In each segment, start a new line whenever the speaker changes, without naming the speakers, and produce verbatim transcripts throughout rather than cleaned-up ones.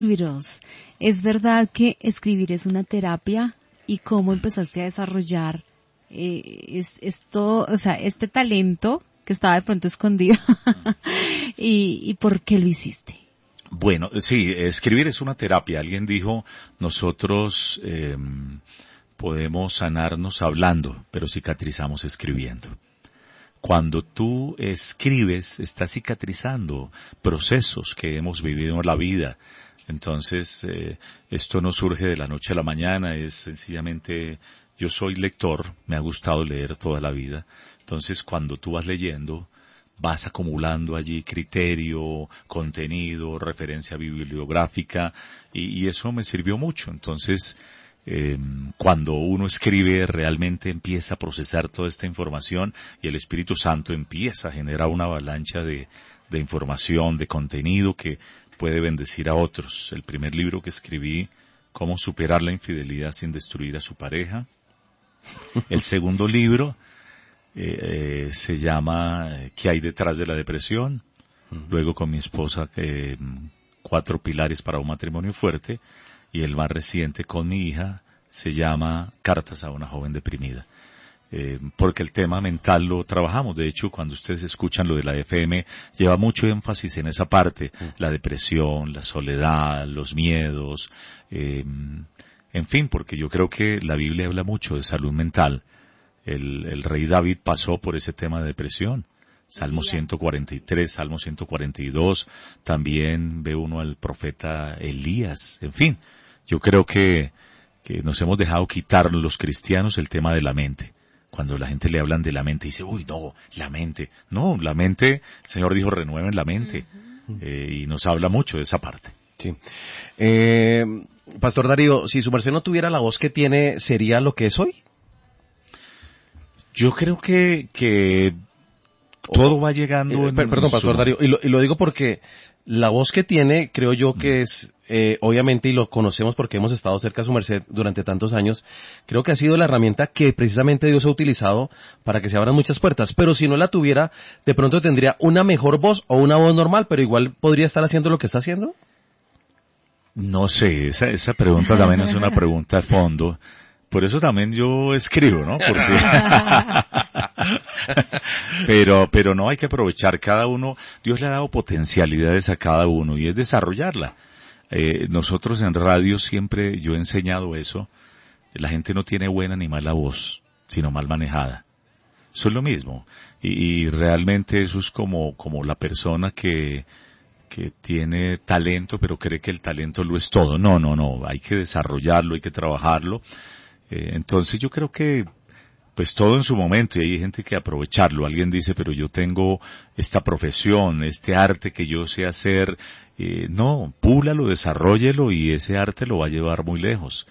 Libros. ¿Es verdad que escribir es una terapia? ¿Y cómo empezaste a desarrollar eh, es, esto, o sea, este talento que estaba de pronto escondido? ¿Y, ¿Y por qué lo hiciste?
Bueno, sí, escribir es una terapia. Alguien dijo, nosotros eh, podemos sanarnos hablando, pero cicatrizamos escribiendo. Cuando tú escribes, estás cicatrizando procesos que hemos vivido en la vida. Entonces, eh, esto no surge de la noche a la mañana, es sencillamente, yo soy lector, me ha gustado leer toda la vida. Entonces, cuando tú vas leyendo, vas acumulando allí criterio, contenido, referencia bibliográfica, y, y eso me sirvió mucho. Entonces, eh, cuando uno escribe, realmente empieza a procesar toda esta información y el Espíritu Santo empieza a generar una avalancha de, de información, de contenido que puede bendecir a otros. El primer libro que escribí, Cómo superar la infidelidad sin destruir a su pareja. El segundo libro eh, eh, se llama ¿Qué hay detrás de la depresión? Uh-huh. Luego con mi esposa, eh, Cuatro pilares para un matrimonio fuerte. Y el más reciente con mi hija se llama Cartas a una joven deprimida. Eh, porque el tema mental lo trabajamos. De hecho, cuando ustedes escuchan lo de la F M, lleva mucho énfasis en esa parte, la depresión, la soledad, los miedos, eh, en fin, porque yo creo que la Biblia habla mucho de salud mental. El, el rey David pasó por ese tema de depresión. Salmo ciento cuarenta y tres, Salmo ciento cuarenta y dos, también ve uno al profeta Elías, en fin, yo creo que, que nos hemos dejado quitar los cristianos el tema de la mente. Cuando la gente le hablan de la mente, dice, uy, no, la mente. No, la mente, el Señor dijo, renueven la mente. Uh-huh. Eh, y nos habla mucho de esa parte.
Sí. Eh, Pastor Darío, si su merced no tuviera la voz que tiene, ¿sería lo que es hoy?
Yo creo que, que todo va llegando...
Eh,
en
perdón,
su...
Pastor Darío, y lo, y lo digo porque la voz que tiene, creo yo que es... Eh, obviamente, y lo conocemos porque hemos estado cerca de su merced durante tantos años, creo que ha sido la herramienta que precisamente Dios ha utilizado para que se abran muchas puertas. Pero si no la tuviera, de pronto tendría una mejor voz o una voz normal, pero igual podría estar haciendo lo que está haciendo.
No sé, esa, esa pregunta también es una pregunta de fondo. Por eso también yo escribo, ¿no? Por si... pero, pero no, hay que aprovechar cada uno. Dios le ha dado potencialidades a cada uno y es desarrollarla. Eh, nosotros en radio siempre, yo he enseñado eso, la gente no tiene buena ni mala voz, sino mal manejada. Eso es lo mismo. Y, y realmente eso es como, como la persona que, que tiene talento, pero cree que el talento lo es todo. No, no, no, hay que desarrollarlo, hay que trabajarlo. Eh, entonces yo creo que, pues todo en su momento, y hay gente que aprovecharlo. Alguien dice, pero yo tengo esta profesión, este arte que yo sé hacer. Eh, no, púlalo, desarróllelo y ese arte lo va a llevar muy lejos.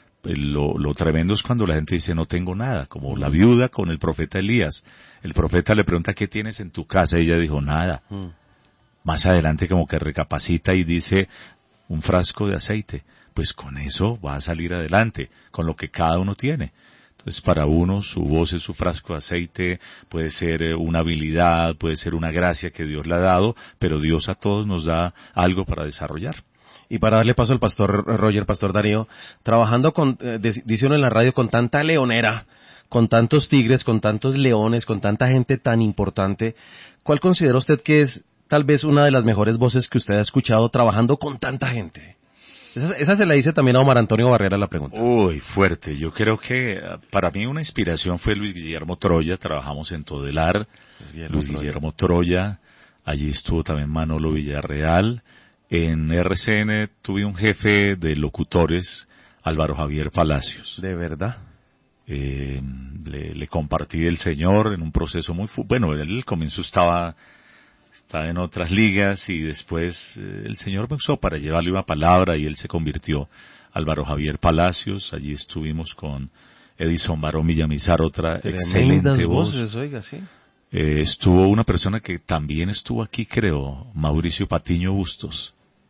Lo, lo tremendo es cuando la gente dice no tengo nada, como la viuda con el profeta Elías. El profeta le pregunta ¿qué tienes en tu casa? Y ella dijo nada. Mm. Más adelante como que recapacita y dice un frasco de aceite. Pues con eso va a salir adelante, con lo que cada uno tiene. Entonces para uno su voz es su frasco de aceite, puede ser una habilidad, puede ser una gracia que Dios le ha dado, pero Dios a todos nos da algo para desarrollar.
Y para darle paso al pastor Roger, pastor Darío, trabajando con, eh, dice uno en la radio, con tanta leonera, con tantos tigres, con tantos leones, con tanta gente tan importante, ¿cuál considera usted que es tal vez una de las mejores voces que usted ha escuchado trabajando con tanta gente? Esa, esa se la hice también a Omar Antonio Barrera la pregunta.
Uy, fuerte. Yo creo que para mí una inspiración fue Luis Guillermo Troya. Trabajamos en Todelar. Luis Guillermo, Luis Guillermo Troya. Troya. Allí estuvo también Manolo Villarreal. En R C N tuve un jefe de locutores, Álvaro Javier Palacios.
¿De verdad?
Eh, le, le compartí del Señor en un proceso muy... Fu- bueno, él al comienzo estaba... estaba en otras ligas y después eh, el Señor me usó para llevarle una palabra y él se convirtió. Álvaro Javier Palacios, allí estuvimos con Edison Barón Villamizar, otra excelente voz.
Voces, oiga, sí.
Eh, estuvo una persona que también estuvo aquí, creo, Mauricio Patiño Bustos,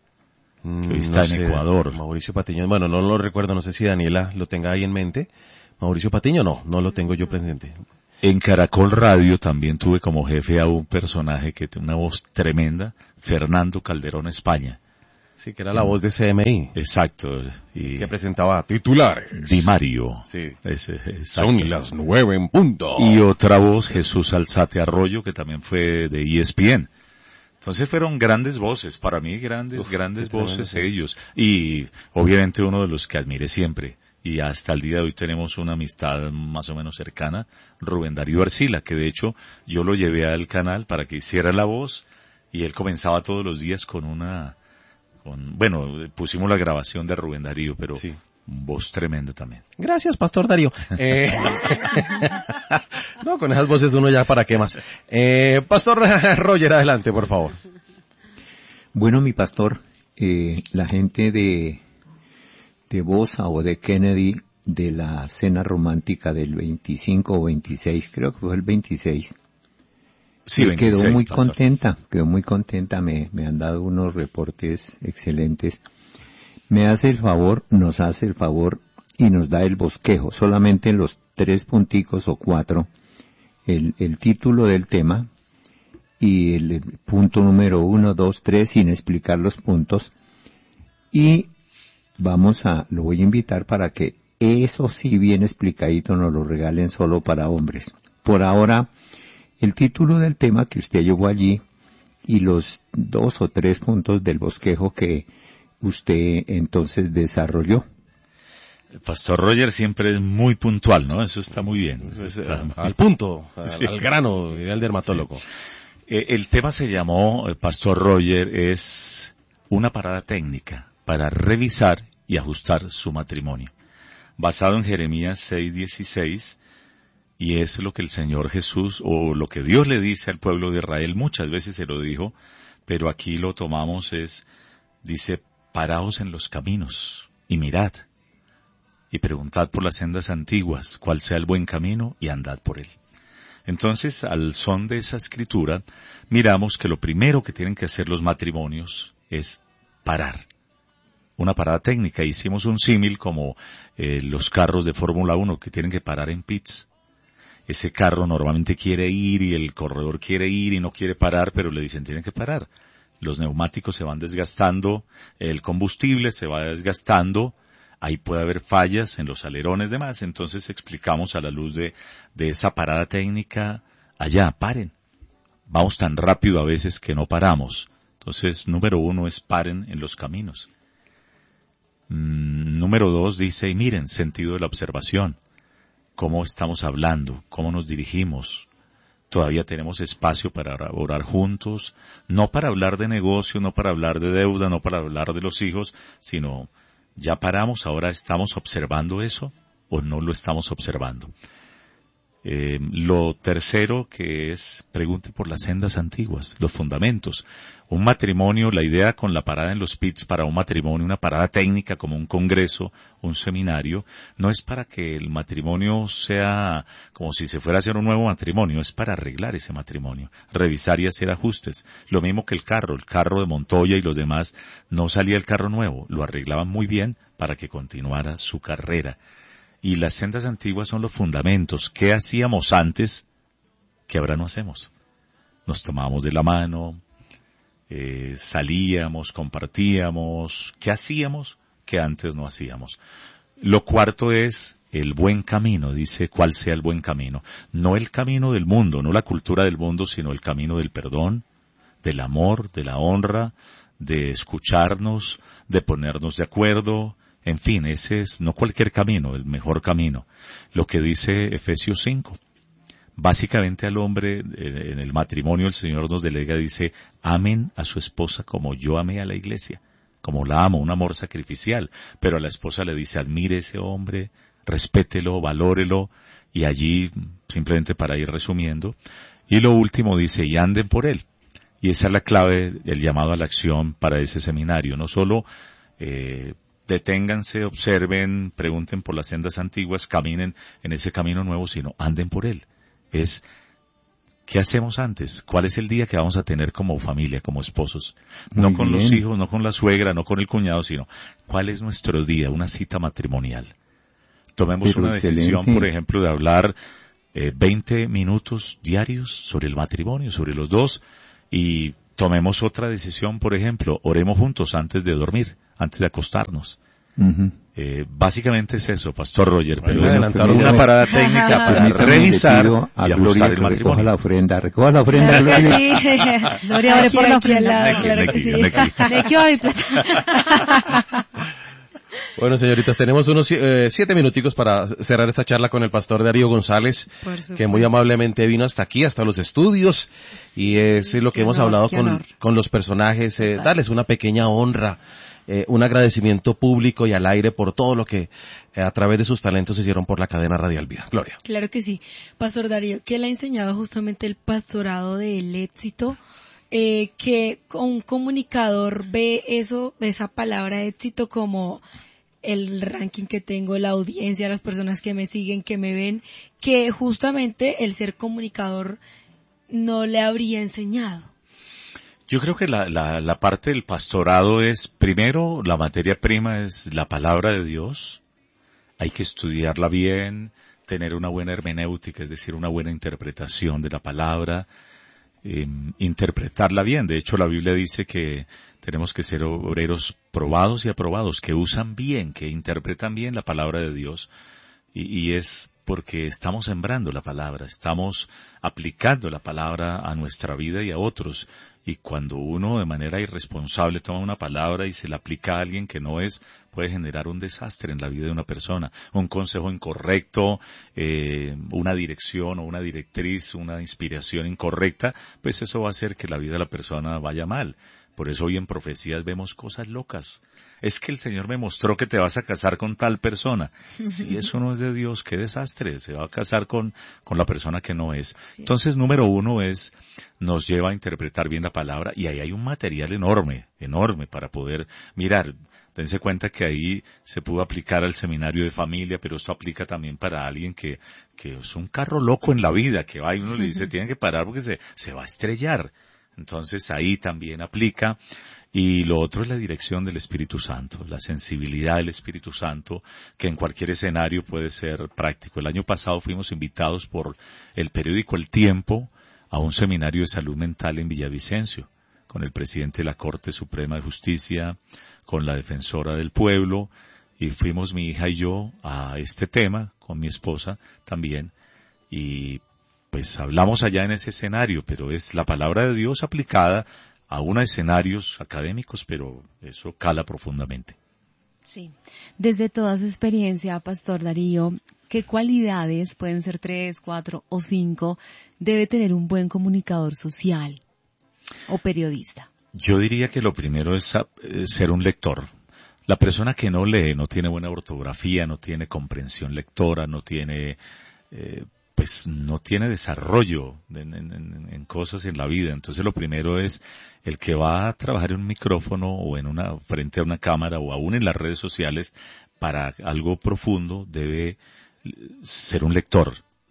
que
Mm,
hoy está
no
en
sé,
Ecuador.
Mauricio Patiño, bueno, no lo recuerdo, no sé si Daniela lo tenga ahí en mente. Mauricio Patiño, no, no lo tengo yo presente.
En Caracol Radio también tuve como jefe a un personaje que tiene una voz tremenda, Fernando Calderón España.
Sí, que era la voz de C M I.
Exacto. Y
que presentaba titulares.
Di Mario.
Sí.
Ese,
Son las nueve en punto.
Y otra voz, Jesús Alzate Arroyo, que también fue de E S P N. Entonces fueron grandes voces, para mí grandes, Uf, grandes voces tremendo. Ellos. Y obviamente uno de los que admiré siempre. Y hasta el día de hoy tenemos una amistad más o menos cercana, Rubén Darío Arcila, que de hecho yo lo llevé al canal para que hiciera la voz y él comenzaba todos los días con una, con, bueno, pusimos la grabación de Rubén Darío, pero sí. Voz tremenda también.
Gracias, Pastor Darío. Eh, no, con esas voces uno ya para qué más. Eh, Pastor Roger, adelante, por favor.
Bueno, mi pastor, eh, la gente de de Bosa o de Kennedy de la cena romántica del veinticinco o veintiséis, creo que fue el veintiséis.
Sí, veintiséis,
quedó muy
pastor.
contenta, quedó muy contenta, me, me han dado unos reportes excelentes. Me hace el favor, nos hace el favor y nos da el bosquejo, solamente en los tres punticos o cuatro, el, el título del tema y el, el punto número uno, dos, tres, sin explicar los puntos. Y vamos a, lo voy a invitar para que eso sí bien explicadito nos lo regalen solo para hombres. Por ahora, el título del tema que usted llevó allí y los dos o tres puntos del bosquejo que usted entonces desarrolló.
El Pastor Roger siempre es muy puntual, ¿no? Eso está muy bien. Eso está muy...
Al punto, al,
sí.
al grano, ideal dermatólogo.
Sí. Eh, el tema se llamó, el Pastor Roger, es una parada técnica para revisar y ajustar su matrimonio. Basado en Jeremías seis dieciséis, y es lo que el Señor Jesús, o lo que Dios le dice al pueblo de Israel, muchas veces se lo dijo, pero aquí lo tomamos es, dice, paraos en los caminos, y mirad, y preguntad por las sendas antiguas, cuál sea el buen camino, y andad por él. Entonces, al son de esa escritura, miramos que lo primero que tienen que hacer los matrimonios es parar. Una parada técnica. Hicimos un símil como eh, los carros de Fórmula uno que tienen que parar en pits. Ese carro normalmente quiere ir y el corredor quiere ir y no quiere parar, pero le dicen tienen que parar. Los neumáticos se van desgastando, el combustible se va desgastando, ahí puede haber fallas en los alerones demás. Entonces explicamos a la luz de, de esa parada técnica, allá, paren. Vamos tan rápido a veces que no paramos. Entonces, número uno es paren en los caminos. Mm, número dos dice, y miren, sentido de la observación. Cómo estamos hablando, cómo nos dirigimos. Todavía tenemos espacio para orar juntos, no para hablar de negocio, no para hablar de deuda, no para hablar de los hijos, sino ya paramos, ahora estamos observando eso o no lo estamos observando. Eh, lo tercero que es, pregunte por las sendas antiguas, los fundamentos. Un matrimonio, la idea con la parada en los pits para un matrimonio, una parada técnica como un congreso, un seminario, no es para que el matrimonio sea como si se fuera a hacer un nuevo matrimonio, es para arreglar ese matrimonio, revisar y hacer ajustes. Lo mismo que el carro, el carro de Montoya y los demás, no salía el carro nuevo, lo arreglaban muy bien para que continuara su carrera. Y las sendas antiguas son los fundamentos. ¿Qué hacíamos antes que ahora no hacemos? Nos tomábamos de la mano, eh, salíamos, compartíamos. ¿Qué hacíamos que antes no hacíamos? Lo cuarto es el buen camino. Dice cuál sea el buen camino. No el camino del mundo, no la cultura del mundo, sino el camino del perdón, del amor, de la honra, de escucharnos, de ponernos de acuerdo. En fin, ese es no cualquier camino, el mejor camino. Lo que dice Efesios cinco. Básicamente al hombre, en el matrimonio, el Señor nos delega, dice, amen a su esposa como yo amé a la iglesia, como la amo, un amor sacrificial. Pero a la esposa le dice, admire ese hombre, respételo, valórelo, y allí, simplemente para ir resumiendo. Y lo último dice, y anden por él. Y esa es la clave, el llamado a la acción para ese seminario. No solo, eh, deténganse, observen, pregunten por las sendas antiguas, caminen en ese camino nuevo, sino anden por él. Es, ¿qué hacemos antes? ¿Cuál es el día que vamos a tener como familia, como esposos? Muy no con bien. Los hijos, no con la suegra, no con el cuñado, sino, ¿cuál es nuestro día? Una cita matrimonial. Tomemos Pero una excelente. decisión, por ejemplo, de hablar eh, veinte minutos diarios sobre el matrimonio, sobre los dos, y tomemos otra decisión, por ejemplo, oremos juntos antes de dormir, antes de acostarnos.
Ujú.
Eh, básicamente es eso, Pastor Roger, pero
Bueno,
es
adelantaron
una
una
parada técnica para
Permítame,
revisar
le pido a
y
Gloria
ajustar el
que recoja
matrimonio.
la ofrenda. Recoja la ofrenda,
Claro que
Gloria.
sí. Gloria, ore por la
Aquí al
ofrenda.
lado,
Neki,
claro que
neki,
sí.
neki.
¿De qué va mi plata?
Bueno, señoritas, tenemos unos eh, siete minuticos para cerrar esta charla con el pastor Darío González,
Por supuesto.
que muy amablemente vino hasta aquí, hasta los estudios, y es lo que
Qué
hemos
honor,
hablado
qué
con,
honor.
con los personajes, eh, darles una pequeña honra, eh, un agradecimiento público y al aire por todo lo que eh, a través de sus talentos hicieron por la cadena Radial Vida. Gloria.
Claro que sí. Pastor Darío, ¿qué le ha enseñado justamente el pastorado del éxito? Eh, que un comunicador ve eso, esa palabra éxito como el ranking que tengo, la audiencia, las personas que me siguen, que me ven, que justamente el ser comunicador no le habría enseñado.
Yo creo que la, la, la parte del pastorado es, primero, la materia prima es la palabra de Dios. Hay que estudiarla bien, tener una buena hermenéutica, es decir, una buena interpretación de la palabra, eh, interpretarla bien. De hecho, la Biblia dice que tenemos que ser obreros probados y aprobados, que usan bien, que interpretan bien la palabra de Dios. Y, y es porque estamos sembrando la palabra, estamos aplicando la palabra a nuestra vida y a otros. Y cuando uno de manera irresponsable toma una palabra y se la aplica a alguien que no es, puede generar un desastre en la vida de una persona. Un consejo incorrecto, eh, una dirección o una directriz, una inspiración incorrecta, pues eso va a hacer que la vida de la persona vaya mal. Por eso hoy en profecías vemos cosas locas. Es que el Señor me mostró que te vas a casar con tal persona. Si eso no es de Dios, qué desastre. Se va a casar con, con la persona que no es.
Sí.
Entonces, número uno es, nos lleva a interpretar bien la palabra y ahí hay un material enorme, enorme para poder mirar. Dense cuenta que ahí se pudo aplicar al seminario de familia, pero esto aplica también para alguien que, que es un carro loco en la vida, que va y uno le dice, tiene que parar porque se, se va a estrellar. Entonces ahí también aplica. Y lo otro es la dirección del Espíritu Santo, la sensibilidad del Espíritu Santo, que en cualquier escenario puede ser práctico. El año pasado fuimos invitados por el periódico El Tiempo a un seminario de salud mental en Villavicencio, con el presidente de la Corte Suprema de Justicia, con la defensora del pueblo, y fuimos mi hija y yo a este tema, con mi esposa también, y pues hablamos allá en ese escenario, pero es la palabra de Dios aplicada a unos escenarios académicos, pero eso cala profundamente.
Sí. Desde toda su experiencia, Pastor Darío, ¿qué cualidades, pueden ser tres, cuatro o cinco, debe tener un buen comunicador social o periodista?
Yo diría que lo primero es eh, ser un lector. La persona que no lee, no tiene buena ortografía, no tiene comprensión lectora, no tiene... Eh, pues no tiene desarrollo en, en, en cosas en la vida. Entonces lo primero es el que va a trabajar en un micrófono o en una, frente a una cámara o aún en las redes sociales para algo profundo debe ser un lector.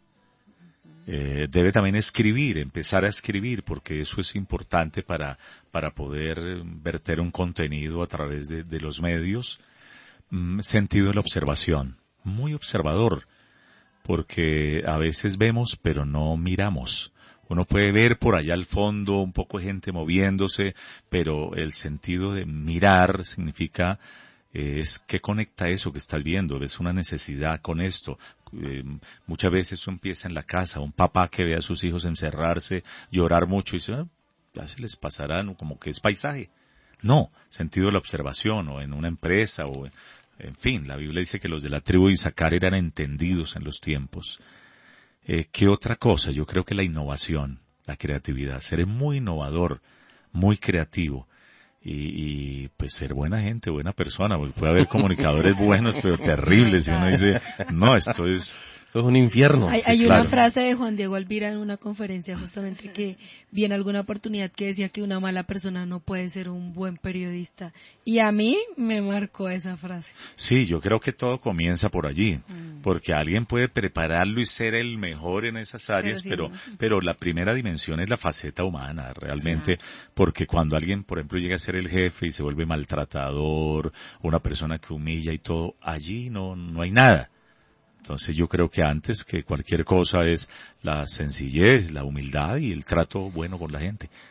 Eh, debe también escribir, empezar a escribir, porque eso es importante para, para poder verter un contenido a través de, de los medios. Mm, sentido de la observación, muy observador. Porque a veces vemos pero no miramos. Uno puede ver por allá al fondo un poco de gente moviéndose, pero el sentido de mirar significa eh, es qué conecta eso que estás viendo, ves una necesidad con esto. Eh, muchas veces eso empieza en la casa, un papá que ve a sus hijos encerrarse, llorar mucho y dice, ah, ya se les pasará, ¿no? Como que es paisaje. No, sentido de la observación o en una empresa o en, En fin, la Biblia dice que los de la tribu de Isaacar eran entendidos en los tiempos. Eh, ¿Qué otra cosa? Yo creo que la innovación, la creatividad, ser muy innovador, muy creativo y, y pues ser buena gente, buena persona. Porque puede haber comunicadores buenos pero terribles y uno dice, no, esto es...
Esto es un infierno.
Hay,
Sí,
hay
claro.
una frase de Juan Diego Alvira en una conferencia justamente que vi en alguna oportunidad que decía que una mala persona no puede ser un buen periodista. Y a mí me marcó esa frase.
Sí, yo creo que todo comienza por allí,
Mm.
porque alguien puede prepararlo y ser el mejor en esas áreas,
Pero
pero,
sí,
pero, la primera dimensión es la faceta humana, realmente, porque cuando alguien, por ejemplo, llega a ser el jefe y se vuelve maltratador, una persona que humilla y todo, allí no, no hay nada. Entonces yo creo que antes que cualquier cosa es la sencillez, la humildad y el trato bueno con la gente.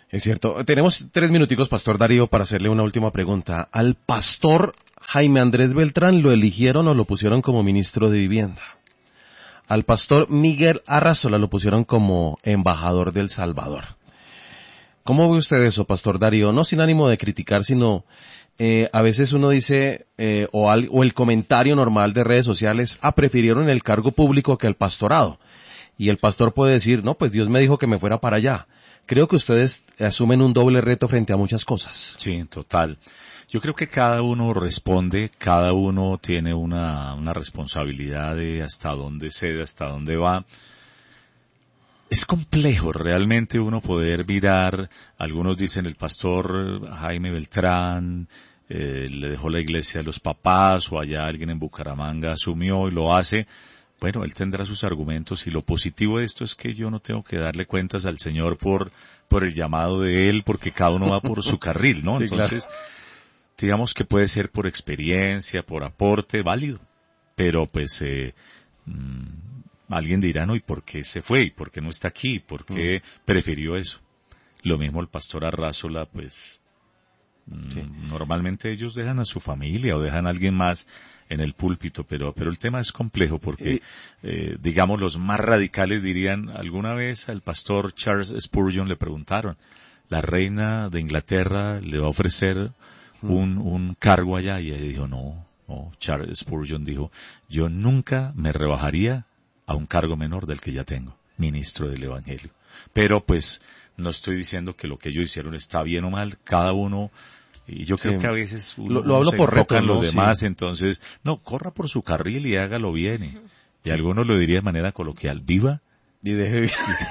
Es cierto. Tenemos tres minuticos, Pastor Darío, para hacerle una última pregunta. ¿Al pastor Jaime Andrés Beltrán lo eligieron o lo pusieron como ministro de Vivienda? Al pastor Miguel Arrazola lo pusieron como embajador del Salvador. ¿Cómo ve usted eso, Pastor Darío? No sin ánimo de criticar, sino eh, a veces uno dice, eh, o, al, o el comentario normal de redes sociales, ah, prefirieron el cargo público que el pastorado. Y el pastor puede decir, no, pues Dios me dijo que me fuera para allá. Creo que ustedes asumen un doble reto frente a muchas cosas.
Sí, total. Yo creo que cada uno responde, cada uno tiene una, una responsabilidad de hasta dónde cede, hasta dónde va. Es complejo realmente uno poder mirar, algunos dicen el pastor Jaime Beltrán eh, le dejó la iglesia a los papás o allá alguien en Bucaramanga asumió y lo hace. Bueno, él tendrá sus argumentos y lo positivo de esto es que yo no tengo que darle cuentas al Señor por, por el llamado de él porque cada uno va por su carril, ¿no?
Sí,
Entonces, claro. Digamos que puede ser por experiencia, por aporte, válido, pero pues eh, mmm, alguien dirá, no, ¿y por qué se fue? ¿Y por qué no está aquí? ¿Por qué mm. prefirió eso? Lo mismo el pastor Arrazola, pues mmm, sí. normalmente ellos dejan a su familia o dejan a alguien más en el púlpito, pero pero el tema es complejo porque, eh, digamos, los más radicales dirían, alguna vez al pastor Charles Spurgeon le preguntaron, la reina de Inglaterra le va a ofrecer un, un cargo allá, y él dijo, no, no, Charles Spurgeon dijo, yo nunca me rebajaría a un cargo menor del que ya tengo, ministro del Evangelio. Pero pues, no estoy diciendo que lo que ellos hicieron está bien o mal, cada uno. Y yo creo sí. que a veces uno
lo, lo hablo
se
por reto,
los
¿no?
demás,
sí.
entonces, no, corra por su carril y hágalo bien. Y, y algunos lo diría de manera coloquial, viva.
Y deje vivir.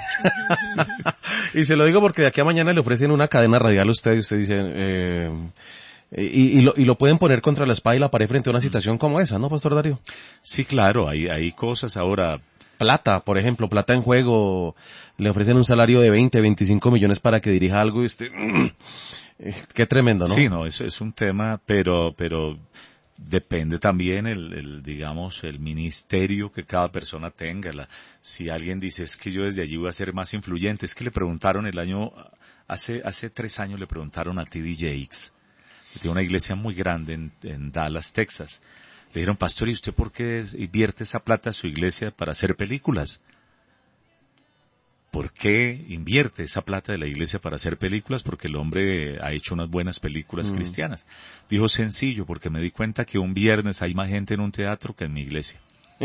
Y se lo digo porque de aquí a mañana le ofrecen una cadena radial a usted y usted dice, eh, y, y, lo, y lo pueden poner contra la espada y la pared frente a una situación como esa, ¿no, Pastor Darío?
Sí, claro, hay, hay cosas ahora.
Plata, por ejemplo, plata en juego, le ofrecen un salario de veinte, veinticinco millones para que dirija algo y usted... Qué tremendo, ¿no?
Sí, no, eso es un tema, pero, pero depende también el, el, digamos, el ministerio que cada persona tenga. La, si alguien dice, es que yo desde allí voy a ser más influyente, es que le preguntaron el año, hace, hace tres años le preguntaron a T D Jakes, que tiene una iglesia muy grande en, en Dallas, Texas. Le dijeron, pastor, ¿y usted por qué invierte esa plata a su iglesia para hacer películas? ¿Por qué invierte esa plata de la iglesia para hacer películas? Porque el hombre ha hecho unas buenas películas mm. cristianas. Dijo, sencillo, porque me di cuenta que un viernes hay más gente en un teatro que en mi iglesia.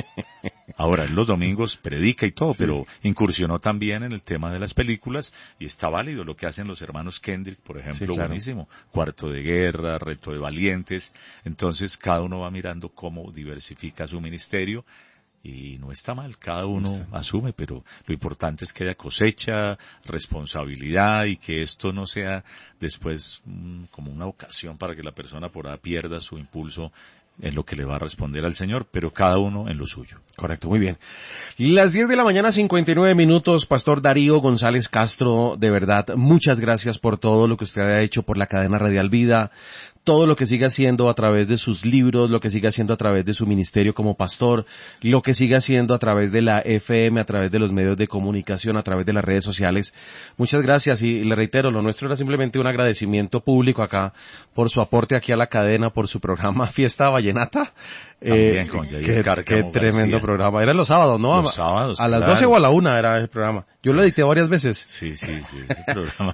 Ahora, los domingos predica y todo, sí. pero incursionó también en el tema de las películas y está válido lo que hacen los hermanos Kendrick, por ejemplo, sí, claro. buenísimo. Cuarto de Guerra, Reto de Valientes. Entonces, cada uno va mirando cómo diversifica su ministerio. Y no está mal, cada uno asume, pero lo importante es que haya cosecha, responsabilidad y que esto no sea después mmm, como una ocasión para que la persona por ahí pierda su impulso en lo que le va a responder al Señor, pero cada uno en lo suyo.
Correcto, muy bien. Las diez de la mañana, cincuenta y nueve minutos, Pastor Darío González Castro, de verdad, muchas gracias por todo lo que usted ha hecho por la cadena Radial Vida, todo lo que sigue haciendo a través de sus libros, lo que sigue haciendo a través de su ministerio como pastor, lo que sigue haciendo a través de la F M, a través de los medios de comunicación, a través de las redes sociales. Muchas gracias y le reitero, lo nuestro era simplemente un agradecimiento público acá por su aporte aquí a la cadena, por su programa Fiesta Vallenata.
También
eh,
con Yair
qué,
Cárcamo
qué tremendo
García.
programa. Era los sábados, ¿no?
Los sábados,
A, a las
claro.
doce o a la una era el programa. Yo lo edité varias veces.
Sí, sí, sí, ese programa.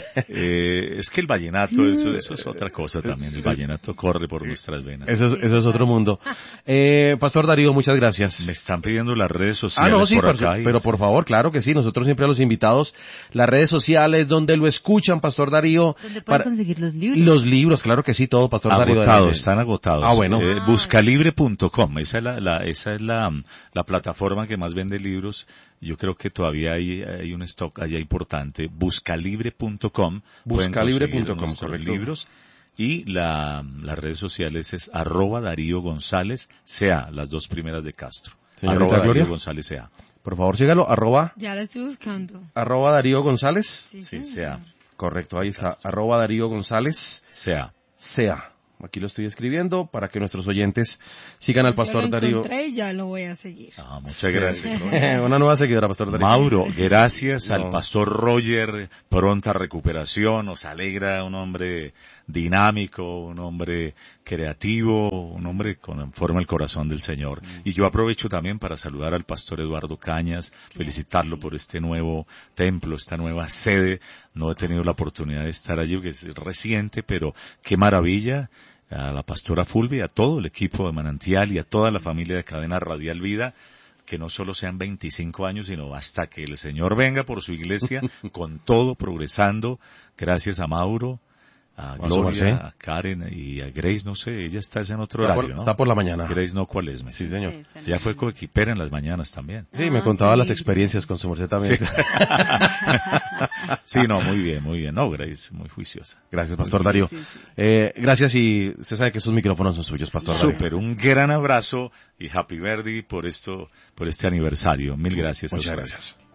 eh, es que el vallenato, eso, eso es otra cosa también. El vallenato corre por nuestras venas.
Eso es, eso es otro mundo. Eh, Pastor Darío, muchas gracias.
Me están pidiendo las redes sociales.
Ah, no, sí,
por
por,
acá y...
pero por favor, claro que sí. Nosotros siempre a los invitados, las redes sociales, donde lo escuchan, Pastor Darío.
¿Dónde pueden para... conseguir los libros?
Los libros, claro que sí, todo, Pastor Darío.
Agotados, están agotados.
Ah, bueno.
Eh, buscalibre punto com, esa es la, la, esa es la, la plataforma que más vende libros. Yo creo que todavía hay, hay un stock allá importante. buscalibre punto com.
buscalibre punto com, correcto.
Libros. Y la, las redes sociales es arroba Darío González C A, las dos primeras de Castro.
Señorita
arroba
Gloria.
Darío González C A.
Por favor, sígalo, arroba.
Ya la estoy buscando.
Arroba Darío González.
Sí,
Sí,
sí.
C A.
Correcto, ahí está, arroba Darío González.
C A.
C A. Aquí lo estoy escribiendo para que nuestros oyentes sigan al Pastor
Yo lo
Darío.
encontré y ya lo voy a seguir.
Ah, muchas gracias.
Una nueva seguidora, Pastor Darío.
Mauro, gracias
No.
al pastor Roger, pronta recuperación, nos alegra, un hombre dinámico, un hombre creativo, un hombre con forma el corazón del Señor. Y yo aprovecho también para saludar al pastor Eduardo Cañas, felicitarlo por este nuevo templo, esta nueva sede. No he tenido la oportunidad de estar allí porque es reciente, pero qué maravilla. A la pastora Fulvia, a todo el equipo de Manantial y a toda la familia de Cadena Radial Vida, que no solo sean veinticinco años, sino hasta que el Señor venga por su iglesia, con todo progresando. Gracias a Mauro, a Gloria, a Karen y a Grace, no sé, ella está en otro
Está
horario,
por,
¿no?
está por la mañana.
Grace no, ¿cuál es?
Sí, señor.
Sí, está en
Ya
la
fue
mañana.
coequipera en las mañanas también.
Sí, me
Ah,
contaba
sí.
las experiencias con su merced también.
Sí. Sí, no, muy bien, muy bien. No, Grace, muy juiciosa.
Gracias, Pastor Darío.
Sí, sí.
Eh, gracias y usted sabe que esos micrófonos son suyos, Pastor Darío.
Súper, un gran abrazo y happy birthday por esto, por este aniversario. Mil gracias a
Muchas
ustedes.
gracias.